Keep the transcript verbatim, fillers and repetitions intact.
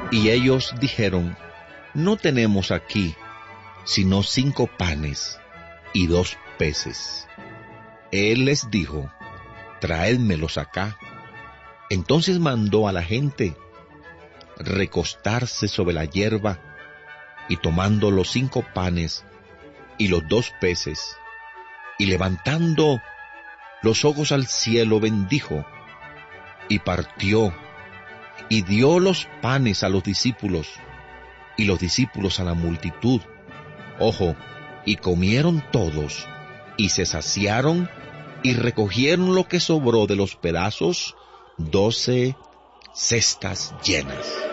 Y ellos dijeron: no tenemos aquí sino cinco panes y dos peces. Él les dijo: traédmelos acá. Entonces mandó a la gente recostarse sobre la hierba, y tomando los cinco panes y los dos peces, y levantando los ojos al cielo, bendijo, y partió, y dio los panes a los discípulos, y los discípulos a la multitud. Ojo, y comieron todos, y se saciaron, y recogieron lo que sobró de los pedazos, doce cestas llenas.